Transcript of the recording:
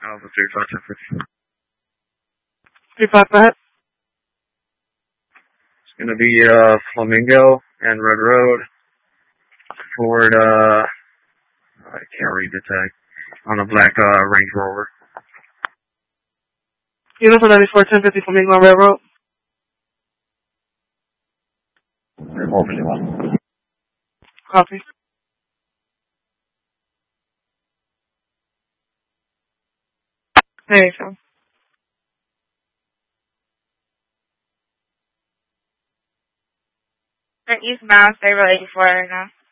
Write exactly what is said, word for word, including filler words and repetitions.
Alpha three five ten fifty. Three five, go ahead. It's gonna be uh Flamingo and Red Road. Ford uh I can't read the tag. On a black uh Range Rover. Uniform ninety-four ten fifty Flamingo on Railroad. Hopefully one. Copy. There you go. Eastbound, stay eighty-four right now.